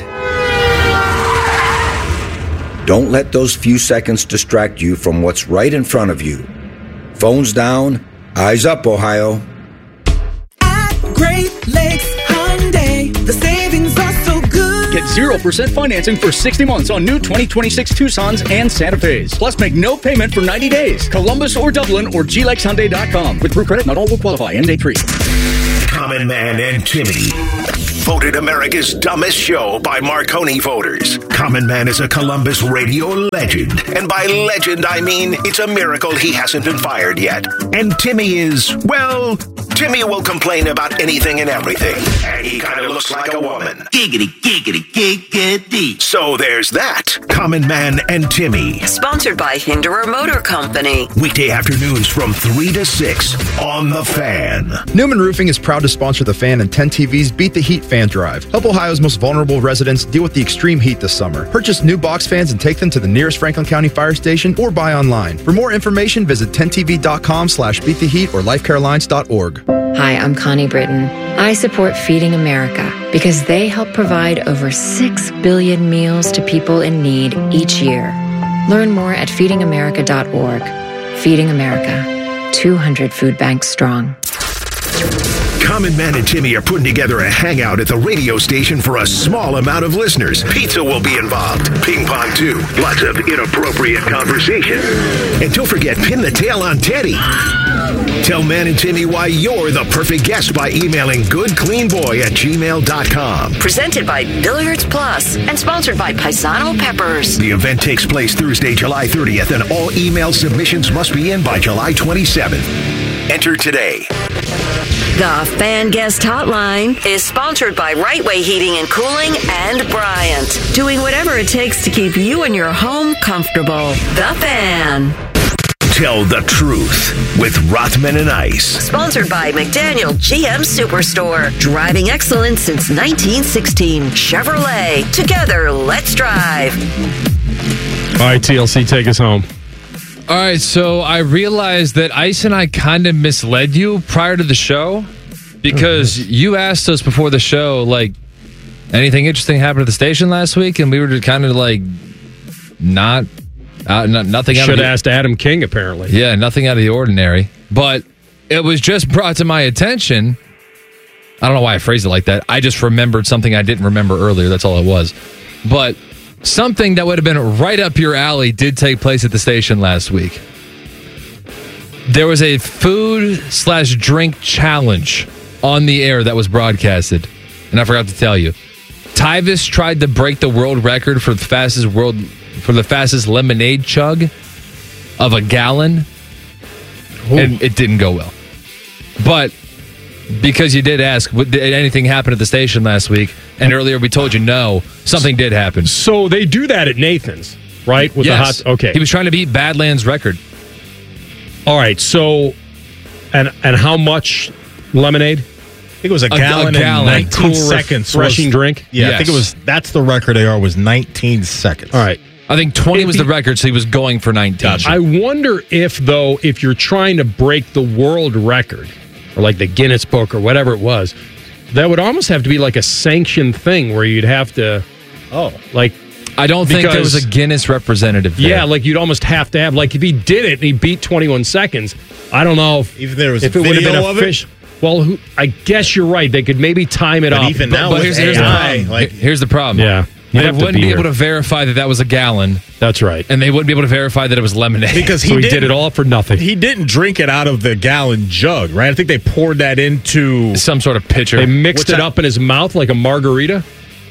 Don't let those few seconds distract you from what's right in front of you. Phones down, eyes up, Ohio. Great Lakes Hyundai, the savings are so good. Get zero percent financing for sixty months on new twenty twenty-six Tucsons and Santa Fe's. Plus, make no payment for ninety days. Columbus or Dublin or G Lex Hyundai dot com. With True Credit, not all will qualify. End date three. Common Man and Timmy. Voted America's dumbest show by Marconi voters. Common Man is a Columbus radio legend. And by legend, I mean it's a miracle he hasn't been fired yet. And Timmy is, well, Timmy will complain about anything and everything. And he kind of looks like a woman. Giggity, giggity, giggity. So there's that. Common Man and Timmy. Sponsored by Hinderer Motor Company. Weekday afternoons from three to six on The Fan. Newman Roofing is proud to sponsor The Fan and ten T V's Beat the Heat Fan Drive. Help Ohio's most vulnerable residents deal with the extreme heat this summer. Purchase new box fans and take them to the nearest Franklin County Fire Station or buy online. For more information, visit ten T V dot com slash beat the heat or life care alliance dot org. Hi, I'm Connie Britton. I support Feeding America because they help provide over six billion meals to people in need each year. Learn more at feeding america dot org. Feeding America, two hundred food banks strong. Common Man and Timmy are putting together a hangout at the radio station for a small amount of listeners. Pizza will be involved. Ping pong, too. Lots of inappropriate conversation. And don't forget, pin the tail on Teddy. Tell Man and Timmy why you're the perfect guest by emailing goodcleanboy at gmail dot com. Presented by Billiards Plus and sponsored by Paisano Peppers. The event takes place Thursday, July thirtieth, and all email submissions must be in by July twenty-seventh. Enter today. The Fan Guest Hotline is sponsored by Right Way Heating and Cooling and Bryant. Doing whatever it takes to keep you and your home comfortable. The Fan. Tell the truth with Rothman and Ice. Sponsored by McDaniel G M Superstore. Driving excellence since nineteen sixteen. Chevrolet. Together, let's drive. All right, T L C, take us home. All right, so I realized that Ice and I kind of misled you prior to the show because mm-hmm. you asked us before the show, like, anything interesting happened at the station last week? And we were kind of like, not, uh, not nothing out Should of the, have asked Adam King, apparently. Yeah, nothing out of the ordinary. But it was just brought to my attention. I don't know why I phrased it like that. I just remembered something I didn't remember earlier. That's all it was. But something that would have been right up your alley did take place at the station last week. There was a food slash drink challenge on the air that was broadcasted. And I forgot to tell you. Tyvis tried to break the world record for the fastest world for the fastest lemonade chug of a gallon. Ooh. And it didn't go well. But because you did ask, did anything happen at the station last week? And earlier we told you no, something did happen. So they do that at Nathan's, right? With yes. the hot, okay. He was trying to beat Badlands' record. All right, so, and and how much lemonade? I think it was a gallon, a, a gallon and nineteen cool, seconds. Refreshing was, drink? Yeah, yes. I think it was, that's the record they are, was nineteen seconds. All right. I think twenty was the record, so he was going for nineteen. Gotcha. I wonder if, though, if you're trying to break the world record, or like the Guinness Book or whatever it was, that would almost have to be like a sanctioned thing where you'd have to, oh, like, I don't because, think there was a Guinness representative there. Yeah, like you'd almost have to have, like if he did it and he beat twenty-one seconds, I don't know if, even there was if a it would have video been of official. Well, who, I guess you're right. They could maybe time it but up. Even but, now, but with here's, A I, here's, the like, here's the problem. Yeah. They wouldn't be, be able to verify that that was a gallon. That's right. And they wouldn't be able to verify that it was lemonade. Because he, so he did it all for nothing. He didn't drink it out of the gallon jug, right? I think they poured that into some sort of pitcher. They mixed What's it that? up in his mouth like a margarita.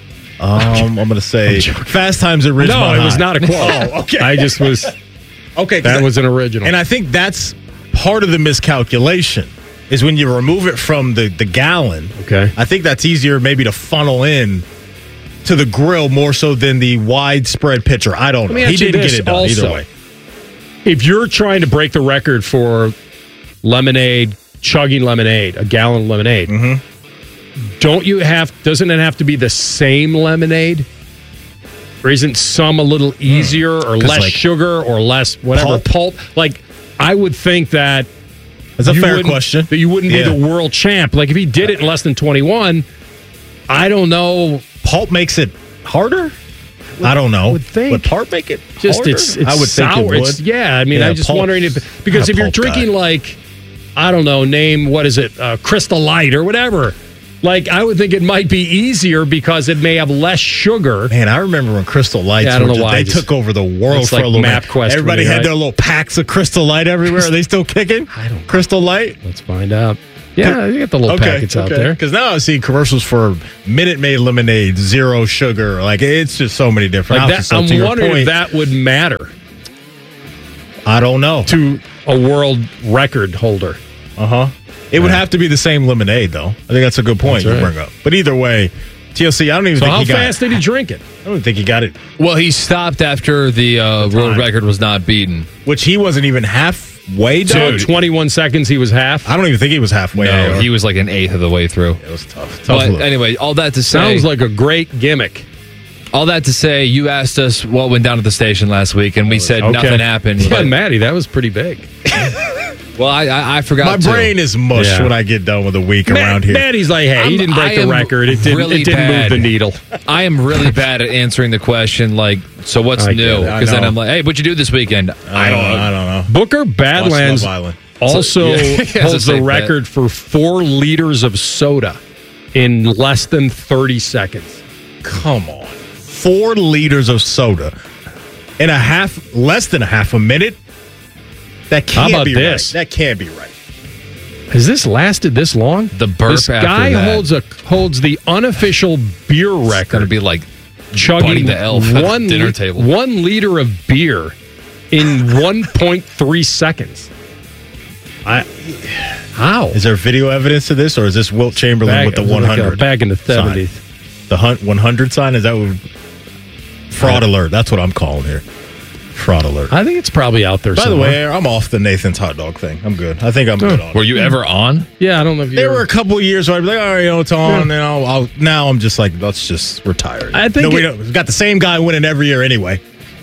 Um, I'm going to say Fast Times at Ridgemont No, it was High. not a quote. Oh, okay. I just was. Okay. That was an original. And I think that's part of the miscalculation is when you remove it from the, the gallon. Okay. I think that's easier maybe to funnel in to the grill more so than the widespread pitcher. I don't know. He didn't get it done also, either way. If you're trying to break the record for lemonade, chugging lemonade, a gallon of lemonade, mm-hmm. don't you have, doesn't it have to be the same lemonade? Or isn't some a little easier mm. or less like sugar or less whatever pulp? pulp? Like, I would think that that's a fair question. That you wouldn't yeah. be the world champ. Like, if he did it in less than twenty-one, I don't know. Pulp makes it harder? Would, I don't know. Would think. Would pulp make it just harder? It's, it's I would sour. think it would. It's, yeah, I mean, yeah, I'm just pulp, wondering if because if you're drinking guy. like, I don't know, name what is it, uh, Crystal Light or whatever. Like, I would think it might be easier because it may have less sugar. Man, I remember when Crystal Lights, Yeah, I don't were know just- why, they just- took over the world It's for like a little bit. MapQuest Everybody for me, had right? their little packs of Crystal Light everywhere. Are they still kicking? I don't. Crystal Light? Let's find out. Yeah, you got the little Okay, packets out okay. there. Because now I see commercials for Minute Maid lemonade, zero sugar. Like, it's just so many different Like options. that, So I'm to your wondering point, if that would matter I don't know. to a world record holder. Uh huh. It would have to be the same lemonade, though. I think that's a good point That's you right. bring up. But either way, T L C, I don't even So think how he got fast did he drink it? I don't think he got it. Well, he stopped after the uh, world record was not beaten. Which he wasn't even halfway done. So twenty-one seconds, he was half. I don't even think he was halfway. No, there. he was like an eighth of the way through. It was tough. Tough But look. anyway, all that to say, Sounds like a great gimmick. all that to say, you asked us what went down at the station last week, and we said Okay. nothing happened. Yeah, But- Maddie, that was pretty big. well, I, I, I forgot. My to. brain is mush Yeah. when I get done with a week Matt- around here. Maddie's like, hey, he I'm- didn't break I the am record. It didn't, really it didn't bad. move the needle. I am really bad at answering the question, like, so what's I get new? it. I Because then know. I'm like, hey, what'd you do this weekend? I don't know. I don't know. Booker Badlands Watch Love Island. also So- yeah, yeah, holds it's a the safe bet. record for four liters of soda in less than thirty seconds. Come on. Four liters of soda in a half, less than a half a minute? That can't about be this? right. That can't be right. Has this lasted this long? The burp This after guy that. holds a holds the unofficial beer It's record. going to be like chugging Buddy the Elf at one the dinner li- table. one liter of beer in one point three seconds. I, How? is there video evidence to this, or is this Wilt Chamberlain Back- with the like, uh, one hundred? back in the sign? seventies. The hun- one hundred sign? Is that what? Fraud alert. That's what I'm calling here. Fraud alert. I think it's probably out there By the somewhere. way, I'm off the Nathan's hot dog thing. I'm good. I think I'm good on it. Were you ever on? Yeah, I don't know if you There ever- were a couple of years where I'd be like, all right, you know, it's on, and I'll, I'll, now I'm just like, let's just retire. I think no, we it- don't. We've got the same guy winning every year anyway.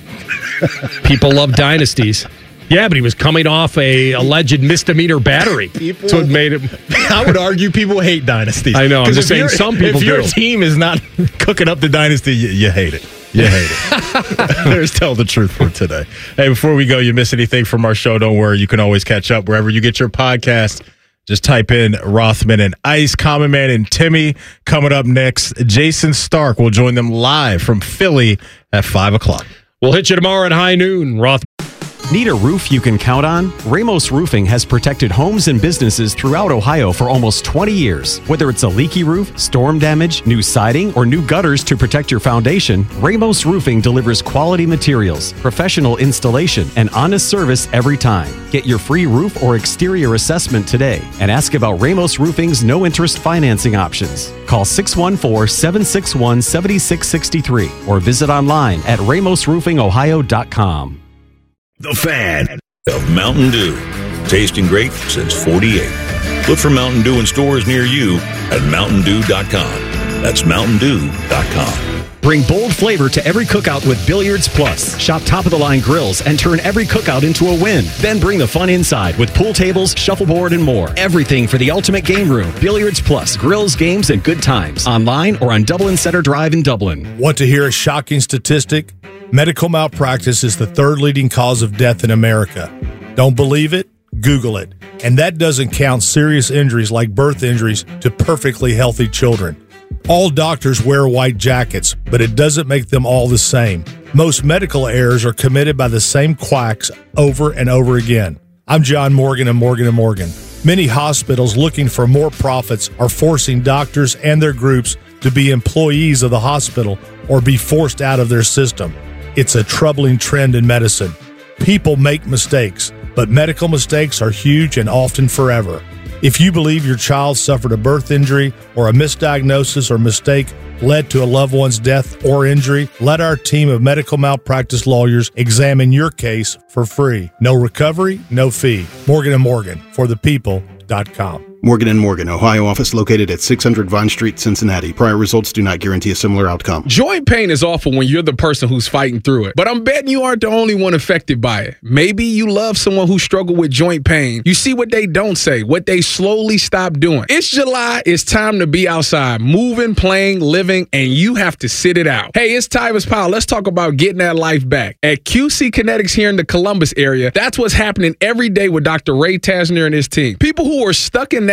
People love dynasties. Yeah, but he was coming off a alleged misdemeanor battery. People- So it made him. I would argue people hate dynasties. I know, I'm 'Cause just if saying your- some people If your do. team is not cooking up the dynasty, you, you hate it. You hate it. There's tell the truth for today. Hey, before we go, you miss anything from our show, don't worry. You can always catch up wherever you get your podcast. Just type in Rothman and Ice, Common Man and Timmy. Coming up next, Jason Stark will join them live from Philly at five o'clock. We'll hit you tomorrow at high noon. Roth. Need a roof you can count on? Ramos Roofing has protected homes and businesses throughout Ohio for almost twenty years. Whether it's a leaky roof, storm damage, new siding, or new gutters to protect your foundation, Ramos Roofing delivers quality materials, professional installation, and honest service every time. Get your free roof or exterior assessment today and ask about Ramos Roofing's no-interest financing options. Call six one four, seven six one, seven six six three or visit online at ramos roofing ohio dot com. The Fan of Mountain Dew. Tasting great since forty-eight. Look for Mountain Dew in stores near you at mountain dew dot com. That's mountain dew dot com. Bring bold flavor to every cookout with Billiards Plus. Shop top-of-the-line grills and turn every cookout into a win. Then bring the fun inside with pool tables, shuffleboard, and more. Everything for the ultimate game room. Billiards Plus. Grills, games, and good times. Online or on Dublin Center Drive in Dublin. Want to hear a shocking statistic? Medical malpractice is the third leading cause of death in America. Don't believe it? Google it. And that doesn't count serious injuries like birth injuries to perfectly healthy children. All doctors wear white jackets, but it doesn't make them all the same. Most medical errors are committed by the same quacks over and over again. I'm John Morgan of Morgan and Morgan. Many hospitals looking for more profits are forcing doctors and their groups to be employees of the hospital or be forced out of their system. It's a troubling trend in medicine. People make mistakes, but medical mistakes are huge and often forever. If you believe your child suffered a birth injury or a misdiagnosis or mistake led to a loved one's death or injury, let our team of medical malpractice lawyers examine your case for free. No recovery, no fee. Morgan and Morgan, for the people dot com. Morgan and Morgan, Ohio office located at six hundred Vine Street, Cincinnati. Prior results do not guarantee a similar outcome. Joint pain is awful when you're the person who's fighting through it. But I'm betting you aren't the only one affected by it. Maybe you love someone who struggled with joint pain. You see what they don't say, what they slowly stop doing. It's July. It's time to be outside, moving, playing, living, and you have to sit it out. Hey, it's Tyvis Powell. Let's talk about getting that life back. At Q C Kinetics here in the Columbus area, that's what's happening every day with Doctor Ray Tasner and his team. People who are stuck in that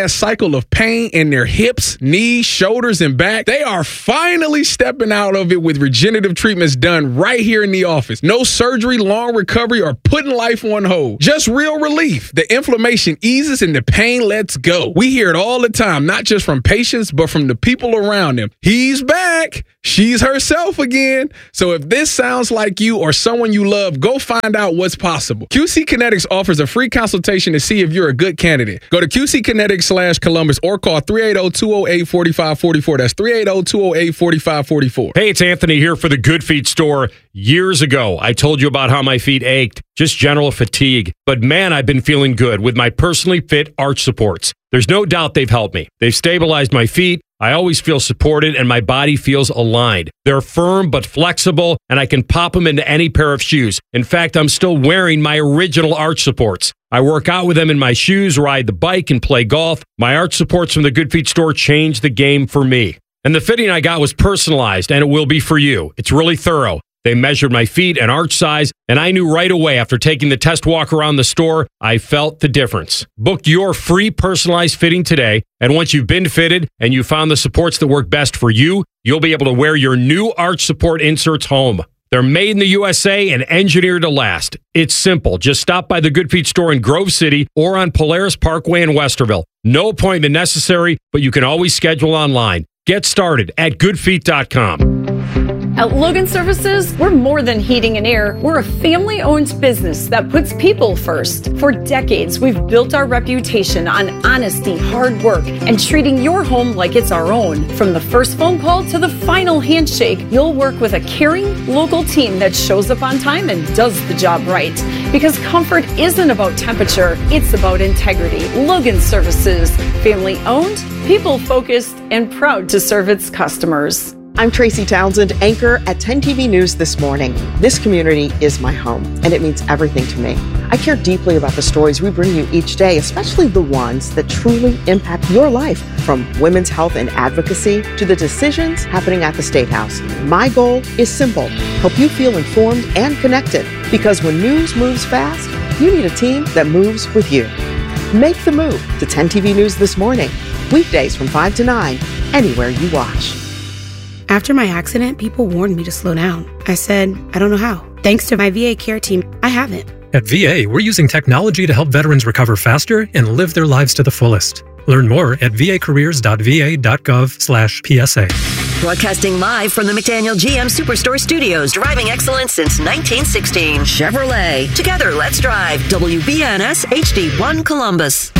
that cycle of pain in their hips, knees, shoulders, and back, they are finally stepping out of it with regenerative treatments done right here in the office. No surgery, long recovery, or putting life on hold. Just real relief. The inflammation eases and the pain lets go. We hear it all the time, not just from patients, but from the people around them. He's back. She's herself again. So if this sounds like you or someone you love, go find out what's possible. Q C Kinetics offers a free consultation to see if you're a good candidate. Go to Q C Kinetics slash Columbus or call three eight zero, two zero eight, four five four four. That's three eight zero, two zero eight, four five four four. Hey, it's Anthony here for the Good Feet store. Years ago, I told you about how my feet ached, just general fatigue. But man, I've been feeling good with my personally fit arch supports. There's no doubt they've helped me. They've stabilized my feet. I always feel supported and my body feels aligned. They're firm but flexible, and I can pop them into any pair of shoes. In fact, I'm still wearing my original arch supports. I work out with them in my shoes, ride the bike, and play golf. My arch supports from the Good Feet store changed the game for me. And the fitting I got was personalized, and it will be for you. It's really thorough. They measured my feet and arch size, and I knew right away after taking the test walk around the store, I felt the difference. Book your free personalized fitting today, and once you've been fitted and you found the supports that work best for you, you'll be able to wear your new arch support inserts home. They're made in the U S A and engineered to last. It's simple. Just stop by the Good Feet store in Grove City or on Polaris Parkway in Westerville. No appointment necessary, but you can always schedule online. Get started at good feet dot com. At Logan Services, we're more than heating and air. We're a family-owned business that puts people first. For decades, we've built our reputation on honesty, hard work, and treating your home like it's our own. From the first phone call to the final handshake, you'll work with a caring, local team that shows up on time and does the job right. Because comfort isn't about temperature, it's about integrity. Logan Services, family-owned, people-focused, and proud to serve its customers. I'm Tracy Townsend, anchor at ten T V News This Morning. This community is my home, and it means everything to me. I care deeply about the stories we bring you each day, especially the ones that truly impact your life, from women's health and advocacy to the decisions happening at the State House. My goal is simple: help you feel informed and connected, because when news moves fast, you need a team that moves with you. Make the move to ten T V News This Morning, weekdays from five to nine, anywhere you watch. After my accident, people warned me to slow down. I said, I don't know how. Thanks to my V A care team, I haven't. At V A, we're using technology to help veterans recover faster and live their lives to the fullest. Learn more at vacareers.va.gov slash PSA. Broadcasting live from the McDaniel G M Superstore Studios, driving excellence since nineteen sixteen. Chevrolet. Together, let's drive. W B N S H D one Columbus.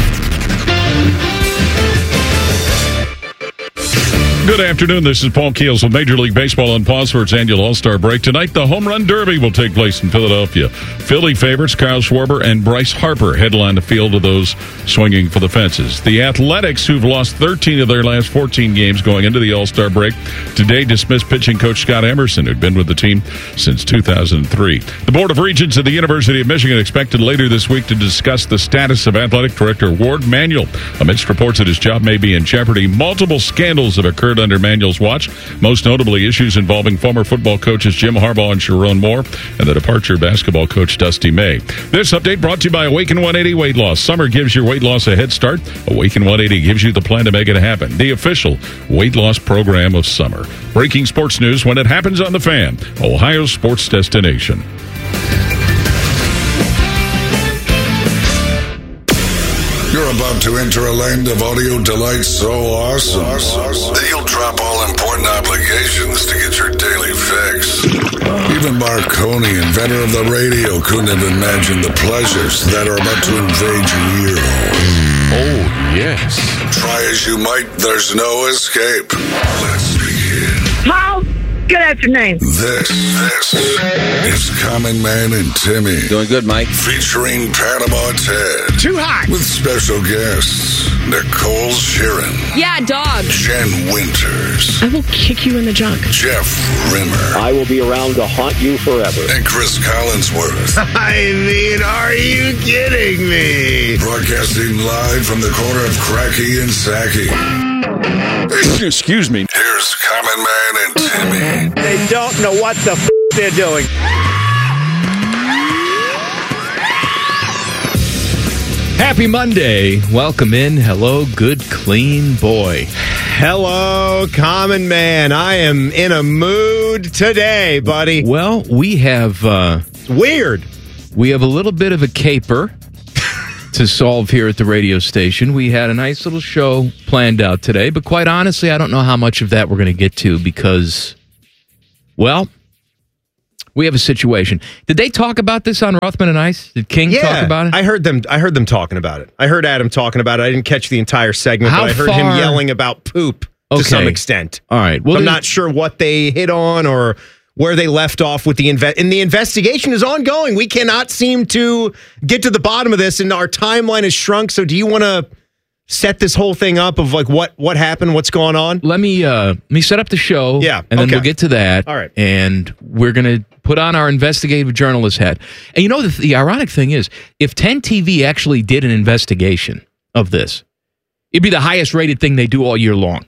Good afternoon. This is Paul Keels with Major League Baseball on pause for its annual All-Star break. Tonight, the Home Run Derby will take place in Philadelphia. Philly favorites Kyle Schwarber and Bryce Harper headline the field of those swinging for the fences. The Athletics, who've lost thirteen of their last fourteen games going into the All-Star break, today dismissed pitching coach Scott Emerson, who'd been with the team since two thousand three. The Board of Regents at the University of Michigan expected later this week to discuss the status of athletic director Ward Manuel. Amidst reports that his job may be in jeopardy, multiple scandals have occurred under Manuel's watch, most notably issues involving former football coaches Jim Harbaugh and Sharon Moore, and the departure of basketball coach Dusty May. This update brought to you by Awaken one eighty Weight Loss. Summer gives your weight loss a head start. Awaken one eighty gives you the plan to make it happen. The official weight loss program of summer. Breaking sports news when it happens on The Fan, Ohio's sports destination. You're about to enter a land of audio delight so awesome that you'll drop all important obligations to get your daily fix. Even Marconi, inventor of the radio, couldn't have imagined the pleasures that are about to invade your ear hole. Oh, yes. Try as you might, there's no escape. Let's begin. Paul, good afternoon. This, this is Common Man and Timmy. Doing good, Mike. Featuring Panama Ted. Too hot. With special guests, Nicole Sheeran. Yeah, dog. Jen Winters. I will kick you in the junk. Jeff Rimmer. I will be around to haunt you forever. And Chris Collinsworth. I mean, are you kidding me? Broadcasting live from the corner of Cracky and Sacky. Excuse me. Here's Common Man and Timmy. They don't know what the f*** they're doing. Happy Monday. Welcome in. Hello, good, clean boy. Hello, common man. I am in a mood today, buddy. Well, we have... Uh, it's weird. We have a little bit of a caper to solve here at the radio station. We had a nice little show planned out today, but quite honestly, I don't know how much of that we're going to get to because, well... we have a situation. Did they talk about this on Rothman and Ice? Did King yeah, talk about it? I heard them I heard them talking about it. I heard Adam talking about it. I didn't catch the entire segment, How but I heard far... him yelling about poop okay. to some extent. All right. Well, I'm not sure what they hit on or where they left off with the inve- and the investigation is ongoing. We cannot seem to get to the bottom of this, and our timeline has shrunk. So do you want to set this whole thing up of like what what happened, what's going on? Let me uh let me set up the show. Yeah. And then okay. we'll get to that. All right. And we're gonna put on our investigative journalist hat. And you know the, the ironic thing is, if ten T V actually did an investigation of this, it'd be the highest rated thing they do all year long.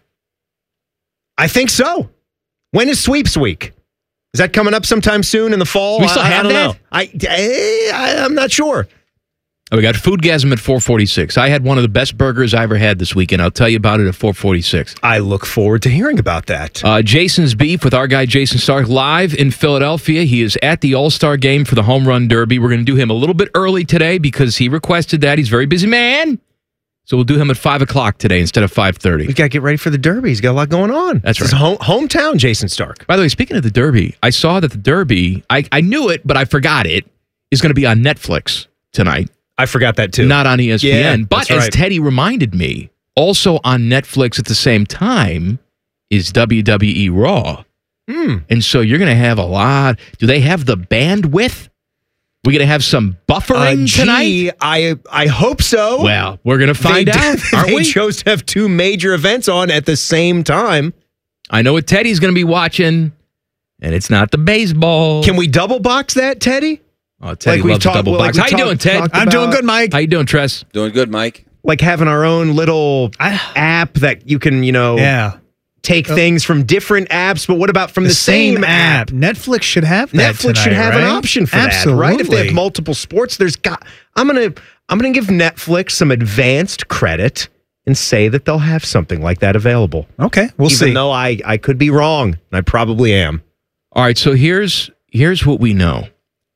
I think so. When is sweeps week? Is that coming up sometime soon in the fall? We still I, have I don't that? know. I, I I'm not sure. We got Foodgasm at four forty-six. I had one of the best burgers I ever had this weekend. I'll tell you about it at four forty-six. I look forward to hearing about that. Uh, Jason's Beef with our guy Jason Stark live in Philadelphia. He is at the All-Star game for the Home Run Derby. We're going to do him a little bit early today because he requested that. He's a very busy man. So we'll do him at five o'clock today instead of five thirty. We got to get ready for the Derby. He's got a lot going on. That's This right. is home, hometown Jason Stark. By the way, speaking of the Derby, I saw that the Derby, I, I knew it, but I forgot it, is going to be on Netflix tonight. I forgot that too. Not on E S P N. Yeah, but that's as right. Teddy reminded me, also on Netflix at the same time is W W E Raw. Hmm. And so you're going to have a lot. Do they have the bandwidth? We're going to have some buffering Uh, gee, tonight? I I hope so. Well, we're going to find they, out, aren't they we? chose to have two major events on at the same time. I know what Teddy's going to be watching, and it's not the baseball. Can we double box that, Teddy? Oh, Teddy Like we've loves talked- double well, like box. we How you talked- doing, Ted? talked I'm doing about- good, Mike. How you doing, Tress? Doing good, Mike. Like having our own little app that you can, you know, Yeah. take things from different apps. But what about from the, The same, same app? Netflix should have that Netflix should tonight, have an right? option for Absolutely. that, right? If they have multiple sports, there's got. I'm gonna I'm gonna give Netflix some advanced credit and say that they'll have something like that available. Okay, we'll Even see. though I I could be wrong, and I probably am. All right, so here's here's what we know.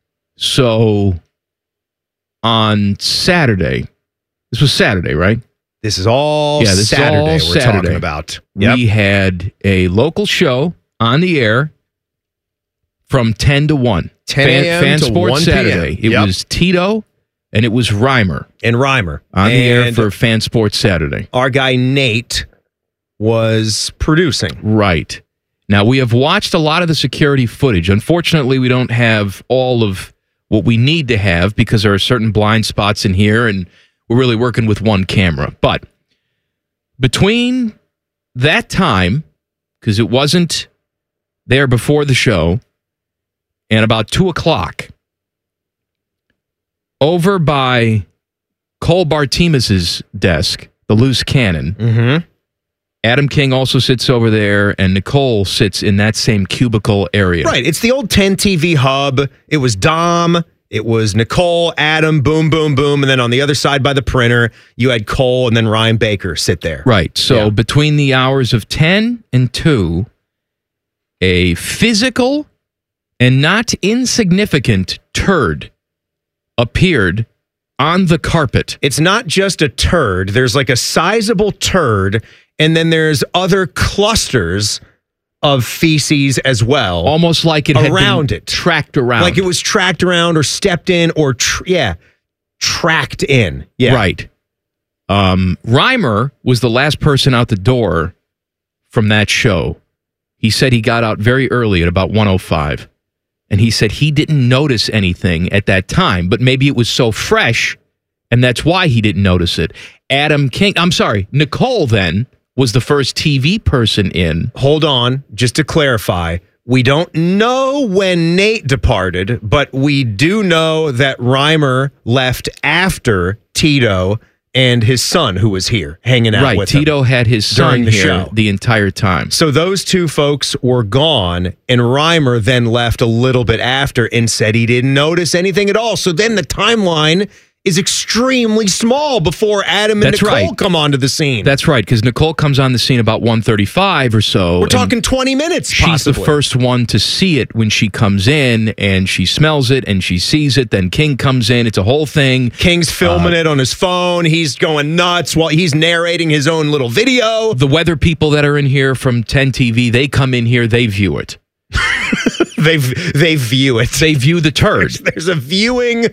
So on Saturday, this was Saturday, right? This is all yeah, this Saturday is all we're Saturday. talking about. Yep. We had a local show on the air from ten to one. ten a.m. Fan to Sports one p.m. Saturday. It Yep. was Tito and it was Reimer and Reimer on the air And for Fan Sports Saturday. Our guy Nate was producing. Right. Now, we have watched a lot of the security footage. Unfortunately, we don't have all of what we need to have because there are certain blind spots in here, and we're really working with one camera. But between that time, because it wasn't there before the show, and about two o'clock, over by Cole Bartimus's desk, the loose cannon, Mm-hmm. Adam King also sits over there, and Nicole sits in that same cubicle area. Right. It's the old ten T V hub. It was Dom. It was Nicole, Adam, boom, boom, boom. And then on the other side by the printer, you had Cole and then Ryan Baker sit there. Right. So Yeah. between the hours of ten and two, a physical and not insignificant turd appeared on the carpet. It's not just a turd. There's like a sizable turd, and then there's other clusters of feces as well. Almost like it had around been it. tracked around. Like it was tracked around or stepped in or, tr- yeah, tracked in. Yeah. Right. Um, Reimer was the last person out the door from that show. He said he got out very early at about one oh five. And he said he didn't notice anything at that time, but maybe it was so fresh, and that's why he didn't notice it. Adam King, I'm sorry, Nicole then was the first T V person in. Hold on, just to clarify. We don't know when Nate departed, but we do know that Reimer left after Tito and his son, who was here hanging out Right, with him Tito had his son during the here show. the entire time. So those two folks were gone, and Reimer then left a little bit after and said he didn't notice anything at all. So then the timeline is extremely small before Adam and That's Nicole right. come onto the scene. That's right, because Nicole comes on the scene about one thirty-five or so. We're talking twenty minutes, She's possibly. the first one to see it when she comes in, and she smells it, and she sees it. Then King comes in. It's a whole thing. King's filming uh, it on his phone. He's going nuts while he's narrating his own little video. The weather people that are in here from ten T V, they come in here, they view it. they they view it. They view the turd. There's, there's a viewing